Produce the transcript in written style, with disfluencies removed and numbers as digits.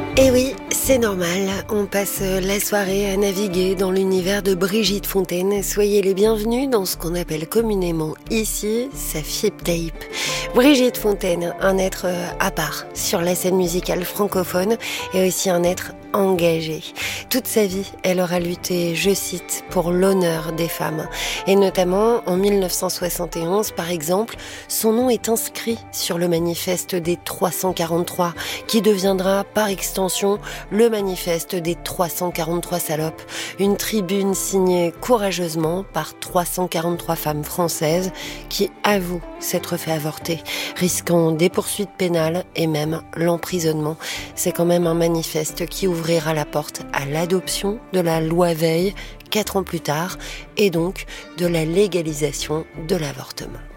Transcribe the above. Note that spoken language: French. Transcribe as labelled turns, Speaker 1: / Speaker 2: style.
Speaker 1: Et oui, c'est normal, on passe la soirée à naviguer dans l'univers de Brigitte Fontaine. Soyez les bienvenus dans ce qu'on appelle communément ici sa fibre tape. Brigitte Fontaine, un être à part sur la scène musicale francophone et aussi un être engagé. Toute sa vie, elle aura lutté, je cite, pour l'honneur des femmes. Et notamment en 1971, par exemple, son nom est inscrit sur le manifeste des 343, qui deviendra par extension le manifeste des 343 salopes. Une tribune signée courageusement par 343 femmes françaises qui avouent s'être fait avorter, risquant des poursuites pénales et même l'emprisonnement. C'est quand même un manifeste qui ouvrira la porte à l'adoption de la loi Veil 4 ans plus tard et donc de la légalisation de l'avortement.